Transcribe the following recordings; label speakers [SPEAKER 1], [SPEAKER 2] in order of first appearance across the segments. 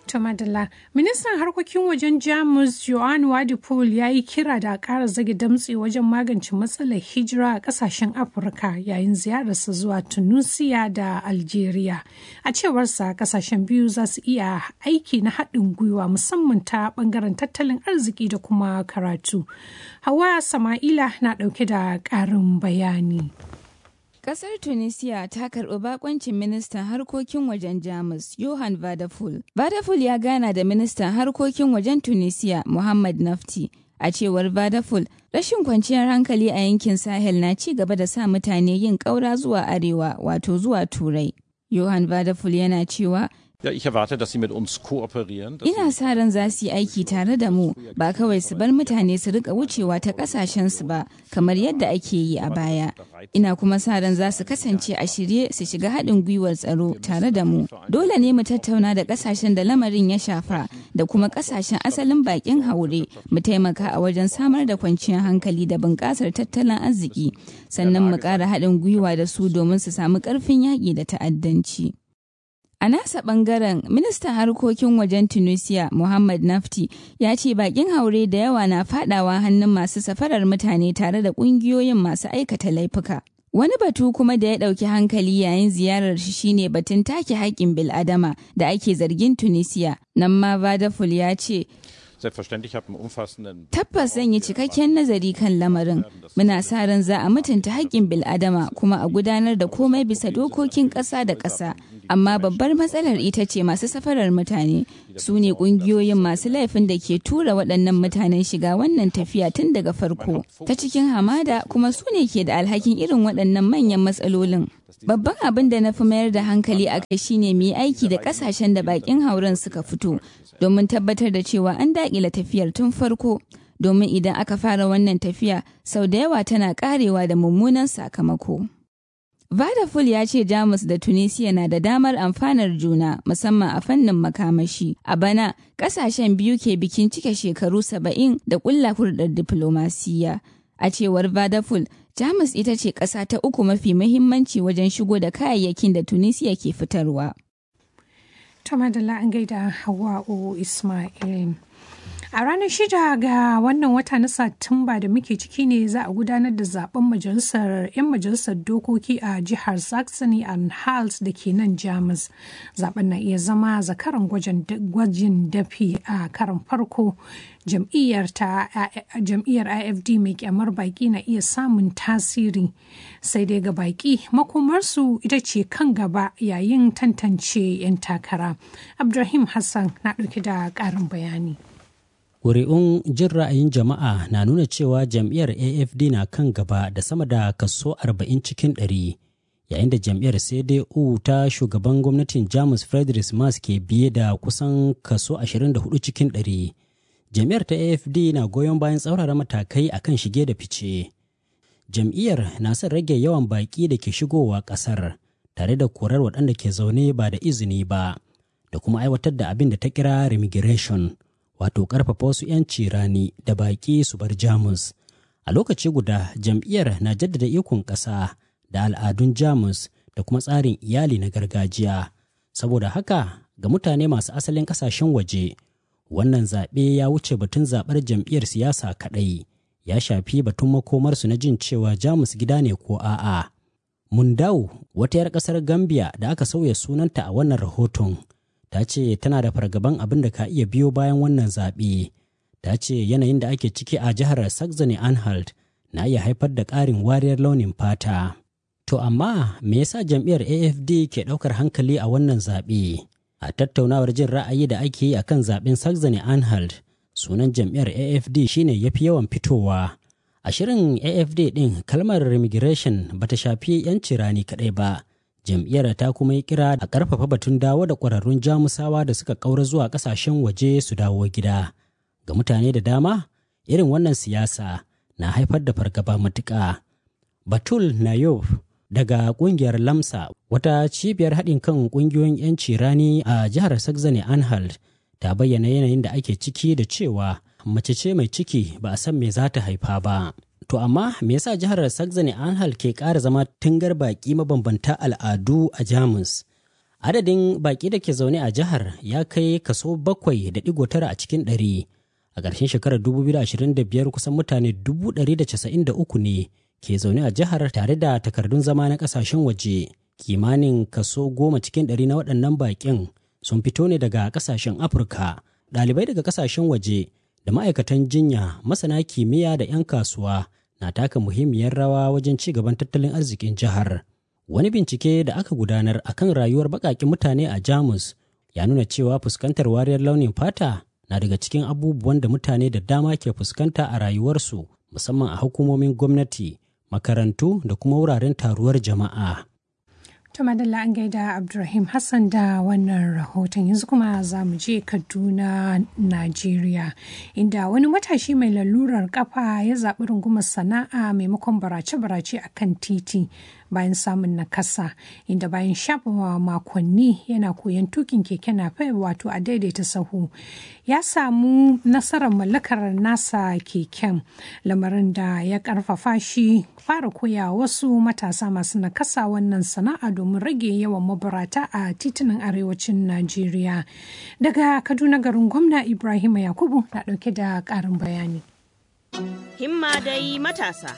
[SPEAKER 1] To Madalla, ministan harkokin wajen Jamus Johann Wadephul ya yi kira da ƙara zage damtse wajen magance matsalar hijira a ƙasashen Afirka yayin ziyararsa zuwa Tunisia da Algeria. A cewarsa ƙasashen biyu za su iya aiki na haɗin gwiwa musamman ta ɓangaren tattalin arziki da kuma karatu. Hawa Sama'ila na ɗauke da ƙarin bayani.
[SPEAKER 2] Kasar Tunisia ta karɓi bakoncin ministan harkokin wajen Jamus, Johann Wadephul. Wadephul ya gana da ministan harkokin wajen Tunisia, Mohamed Nafti. A cewar Wadephul, rashin kwanciyar hankali a yankin Sahel na ci gaba da sa mutane yin ƙaura zuwa arewa, wato zuwa Turai. Johann Wadephul yana cewa,
[SPEAKER 3] ich erwarte, dass sie mit uns kooperieren.
[SPEAKER 2] Ina sa ran za su yi aiki tare da mu, ba kawai su bar mutane su rika wucewa ta kasashensu ba, kamar yadda ake yi a baya. Ina kuma sa ran za su kasance a shirye su shiga haɗin gwiwar tsaro tare da mu. Dole ne mu tattauna da kasashen da lamarin ya shafa da kuma kasashen asalin bakin haure, mu taimaka a wajen samar da kwanciyar hankali da bunƙasar tattalin arziki, sannan mu ƙara haɗin gwiwa da su domin su samu ƙarfin yaƙi da ta'addanci. A nasa ɓangaren, ministan harkokin wajen Tunisia, Mohamed Nafti, ya ce bakin haure da yawa na fadawa hannun masu safarar mutane tare da ƙungiyoyin masu aikata laifuka. Wani batu kuma da ya ɗauki hankali yayin ziyarar shi shine batun take haƙƙin bil'adama da ake zargin Tunisia. Nan ma Wadephul ya ce, Tabbas zan yi cikakken nazari kan lamarin. Muna sa ran za a mutunta haƙƙin bil'adama kuma a gudanar da komai bisa dokokin ƙasa da ƙasa. Amma babbar matsalar ita ce masu safarar mutane. Su ne ƙungiyoyin masu laifin da ke tura waɗannan mutanen shiga wannan tafiya tun daga farko ta cikin hamada, kuma su ne ke da alhakin irin waɗannan manyan matsalolin. Babban abin da na fi mayar da hankali a kai shine mu yi aiki da ƙasashen da baƙin hauren suka fito domin tabbatar da cewa an daƙile tafiyar tun farko. Domin idan aka fara wannan tafiya, sau da yawa tana ƙarewa da mummunan sakamako. Wadephul ya ce Jamus da Tunisia na da damar amfanar juna musamman a fannin makamashi. A bana, ƙasashen biyu ke bikin cike shekaru 70 da ƙulla hulɗar diflomasiyya. A cewar Wadephul, Jamus ita ce ƙasa ta uku mafi muhimmanci wajen shigo da kayayyakin da Tunisia ke fitarwa.
[SPEAKER 1] Ta Madalla, an gaida Hawwa'u Ismail. A ranar 6 ga wannan wata na Satumba da muke ciki ne za a gudanar da zaben 'yan majalisar dokoki a jihar Saxony-Anhalt da ke nan Jamus. Zaben na iya zama zakaran gwajin dafi a karon farko. Jam'iyyar AfD mai kyamar baki na iya samun tasiri, sai dai ga baki makomarsu ita ce kan gaba yayin tantance 'yan takara. Abdulrahim Hassan na ɗauki da ƙarin bayani.
[SPEAKER 4] Ƙuri'un jin ra'ayin jama'a na nuna cewa jam'iyyar AfD na kan gaba da sama da kaso 40 cikin 100, yayin da jam'iyyar CDU ta shugaban gwamnatin Jamus Friedrich Merz ke biye da kusan kaso 24 cikin 100. Jam'iyyar ta AfD na goyon bayan tsaurara matakai akan shige da fice. Jam'iyyar na son rage yawan baƙi da ke shigowa ƙasar, tare da korar waɗanda ke zaune ba da izini ba, da kuma aiwatar da abin da ta kira remigration. Wato ƙarfafa wasu 'yanci rani da baƙi su bar Jamus. A lokaci guda, jam'iyyar na jaddada ikon ƙasa da al'adun Jamus da kuma tsarin iyali na gargajiya. Saboda haka, ga mutane masu asalin ƙasashen waje, wannan zaɓe ya wuce batun zaɓar jam'iyyar siyasa kaɗai, ya shafi batun makomarsu na jin cewa Jamus gida ne ko a'a. Mundau, wata 'yar ƙasar Gambia da aka sauya sunanta a wannan rahoton, ta ce tana da fargaban abin da ka iya biyo bayan wannan zaɓe. Ta ce yanayin da ake ciki a jihar Saxony-Anhalt na iya haifar da ƙarin wariyar launin fata. To amma me yasa jam'iyyar AfD ke ɗaukar hankali a wannan zaɓe? A tattaunawar jin ra'ayi da ake yi a kan zaɓen Saxony-Anhalt, sunan jam'iyyar AfD shine ya fi yawan fitowa. A shirin AfD ɗin, kalmar remigration ba ta shafi 'yanci rani kaɗai ba. Jam'iyyar ta kuma yi kira a ƙarfafa batun dawo da ƙwararrun Jamusawa da suka ƙaura zuwa ƙasashen waje su dawo gida. Ga mutane da dama, irin wannan siyasa na haifar da fargaba matuƙa. Batul Nayov daga ƙungiyar Lamsa, wata cibiyar haɗin kan ƙungiyoyin 'yanci rani a jihar Saxony-Anhalt, ta bayyana yanayin da ake ciki da cewa mace ce mai ciki ba a san me za ta haifa ba. To amma me yasa jihar Saxony-Anhalt ke ƙara zama tungar baƙi mabambanta al'adu a Jamus? Adadin baƙi da ke zaune a jihar ya kai kaso 7.9 a cikin 100. A ƙarshen shekarar 2025 kusan mutane 193 ne ke zaune a jihar tare da takardun zama na ƙasashen waje. Kimanin kaso 10 cikin 100 na waɗannan baƙin sun fito ne daga ƙasashen Afirka. Ɗalibai daga ƙasashen waje da ma'aikatan jinya, masana kimiyya da 'yan kasuwa na taka muhimmiyar rawa wajen ci gaban tattalin arzikin jihar. Wani bincike da aka gudanar a kan rayuwar baƙaƙen mutane a Jamus ya nuna cewa fuskantar wariyar launin fata na daga cikin abubuwan da mutane da dama ke fuskanta a rayuwarsu, musamman a hukumomin gwamnati, makarantu da kuma wuraren taruwar jama'a.
[SPEAKER 1] To madalla an gaida Abdulrahim Hassan da wannan rahoton. Yanzu kuma za mu je Kaduna, Najeriya, inda wani matashi mai lalurar kafa ya zaɓi rungumar sana'a maimakon barace-barace a kan titi bayan samun nakasa, inda bayan shafa makonni yana koyon tukin keke napep wato a daidaita sahu ya samu nasarar mallakar nasa keken, lamarin da ya karfafa shi fara koya wasu matasa masu nakasa wannan sana'a domin rage yawan mabarata a titunan arewacin Najeriya. Daga Kaduna garin gwamna Ibrahim Yakubu na dauke da karin bayani.
[SPEAKER 5] Himma dai matasa.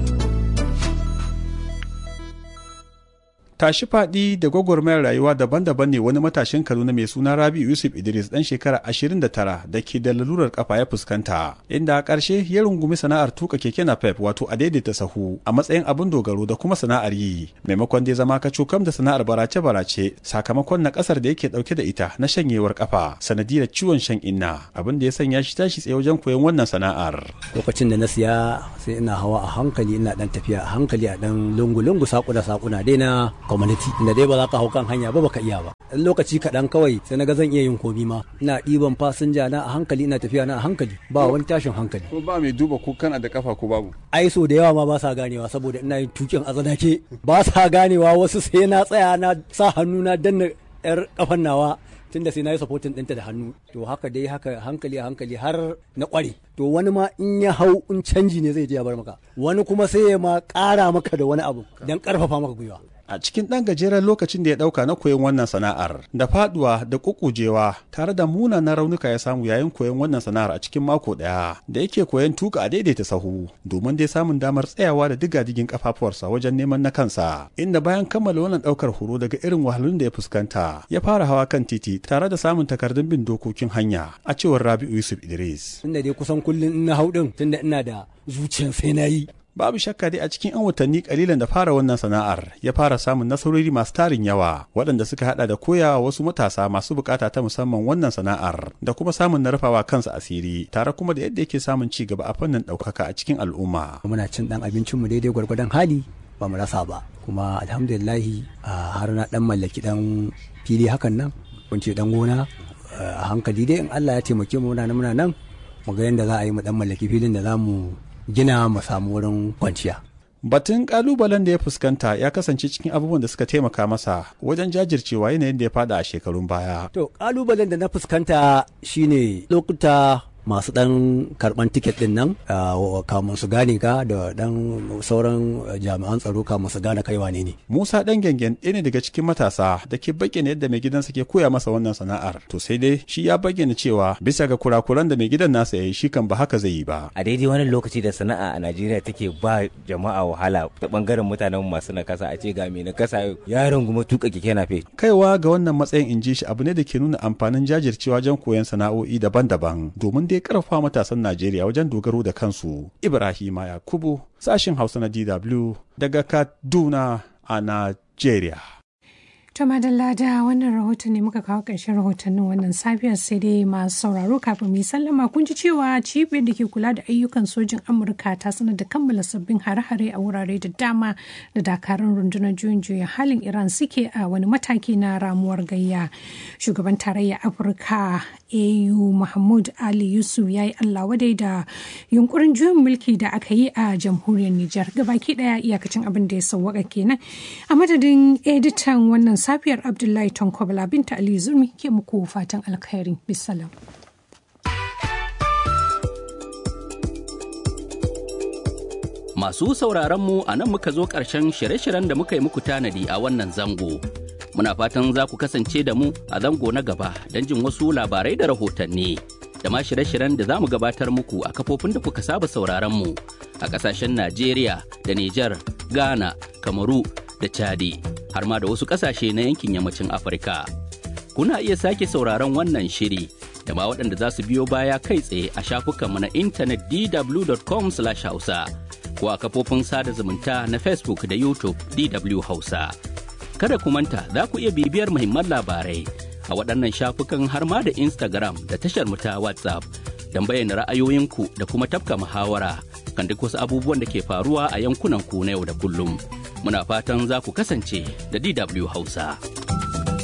[SPEAKER 6] Tashi faɗi da gwagwarmayar rayuwa daban-daban ne wani matashin Kaduna mai suna Rabi'u Yusuf Idris ɗan shekara 29 da ke da lalurar kafa ya fuskanta, inda a ƙarshe ya rungumi sana'ar tuka keke napep wato a daidaita sahu a matsayin abin dogaro da kuma sana'ar yi, maimakon dai zama kacokam da sana'ar barace-barace sakamakon na ƙasar da yake ɗauke da ita na shanyewar kafa sanadiyar ciwon shan inna, abin da ya sanya shi tashi tsaye wajen koyon wannan sana'ar.
[SPEAKER 7] Lokacin da na siya sai ina hawa a hankali, ina ɗan tafiya a hankali a ɗan lungu-lungu sakuna dai na community inda dai ba za ka hau kan hanya ba baka iya ba. Dan lokaci kaɗan kawai sai naga zan iya yin komi ma, ina ɗiban fasinja na a hankali, ina tafiya na a hankali, ba wani tashin hankali.
[SPEAKER 6] Ko ba mai duba ko kana da kafa ko babu?
[SPEAKER 7] Ai so da yawa ma ba sa ganewa saboda ina yin tukin azanake, ba sa ganewa wasu sai na tsaya na sa hannu na danna yar kafan nawa tunda sai na yi supportin ɗinta da hannu. To haka dai haka hankali har na ƙware. To wani ma in ya hau in canji ne zai je ya bar maka, wani kuma sai ya ma ƙara maka da wani abu don ƙarfafa maka gwiwa.
[SPEAKER 6] A cikin ɗan gajeren lokacin da ya ɗauka na koyon wannan sana'ar, da faɗuwa da ƙuƙujewa tare da munanan raunuka ya samu yayin koyon wannan sana'ar a cikin mako ɗaya da yake koyon tuka a daidaita sahu domin dai samun damar tsayawa da digadigin kafafuwarsa wajen neman na kansa, inda bayan kammala wannan ɗaukar horo daga irin wahalhalun da ya fuskanta ya fara hawa kan titi tare da samun takardun bin dokokin hanya, a cewar Rabi'u Yusuf Idris.
[SPEAKER 7] Tunda dai kusan kullum ina hau ɗin tunda ina da zuciyar sai na yi.
[SPEAKER 6] Babu shakka dai a cikin 'yan watanni kalilan da fara wannan sana'ar ya fara samun nasarori masu tarin yawa waɗanda suka hada da koyawa wasu matasa masu bukata ta musamman wannan sana'ar da kuma samun na rufawa kansa asiri tare kuma da yadda yake samun ci gaba a fannin ɗaukaka a cikin al'umma.
[SPEAKER 7] Muna cin ɗan abincinmu daidai gwargwadon hali ba mu rasa ba, kuma alhamdulillahi har na ɗan mallaki ɗan fili hakan nan kunce ɗan gona a hankali dai in Allah ya taimake mu muna nan mu ga yadda za a yi mu ɗan mallaki filin da za mu gina mu samu wurin kwanciya.
[SPEAKER 6] Batun kalubalen da ya fuskanta ya kasance cikin abubuwan da suka taimaka masa wajen jajircewa yanayin da ya fada a shekarun baya.
[SPEAKER 7] To kalubalen da na fuskanta shine lokuta masu dan karban tiket din nan kamun su gane ka da dan sauran jami'an tsaro kamun su gane kai wane ne.
[SPEAKER 6] Musa dan gengen ɗaya ne daga cikin matasa da ke bayyana yadda mai gidansa ke koya masa wannan sana'ar. To sai dai shi ya bayyana cewa bisa ga kurakuran da mai gidan nasa ya yi shi kan ba haka zai yi ba.
[SPEAKER 8] A daidai wani lokaci da sana'a a Najeriya take ba jama'a wahala ta bangaren mutanen masu nakasa, a ce ga mai nakasa ya runguma tuka keke nafe.
[SPEAKER 6] Kaiwa ga wannan matsayin inji shi abu ne da ke nuna amfanin jajircewa wajen koyon sana'o'i daban-daban domin ya karfafa matasan Najeriya wajen dogaro da kansu. Ibrahima Yakubu, sashin Hausa na DW daga Kaduna a Najeriya.
[SPEAKER 1] To madalla da wannan rahoton ne muka kawo ƙarshen rahotannin wannan safiyar, sai dai masu sauraro kafin mu yi sallama kun ji cewa cibiyar da ke kula da ayyukan sojin Amurka ta sanar da kammala sabbin hare-hare a wurare da dama da dakarun rundunar juyin juya halin Iran suke a wani mataki na ramuwar gayya. Shugaban tarayyar Afirka AU Mahmud Ali Yusuf ya yi Allah wadai da yunkurin juyin mulki da aka yi a jamhuriyar Nijar. Gabaki daya iyakacin abin da ya sauwaka kenan. A madadin editan wannan safiyar Abdullahi Tonkobala binta Ali Zurmi ke muku fatan alkhairi. Bisalam.
[SPEAKER 9] Masu sauraron mu a nan muka zo ƙarshen shirye-shiryen da muka yi muku tanadi a wannan zango. Muna fatan za ku kasance da mu a zango na gaba don jin wasu labarai da rahotanni. Da ma shirye-shiryen da za mu gabatar muku a kafofin da kuka saba sauraron mu a ƙasashen Najeriya da Nijar, Ghana, Kamaru da Chadi, har ma da wasu ƙasashe na yankin yammacin Afirka. Kuna iya sake sauraron wannan shiri da ma waɗanda za su biyo baya kai tsaye a shafukanmu na intanet dw.com/hausa ko a kafofin sada zumunta na Facebook da YouTube DW Hausa. Kada ku manta za ku iya bibiyar muhimman labarai a waɗannan shafukan har ma da Instagram da tashar mu ta WhatsApp don bayyana ra'ayoyinku da kuma tafka muhawara kan duk wasu abubuwan da ke faruwa a yankunan ku na yau da kullum. Muna fatan za ku kasance da DW Hausa.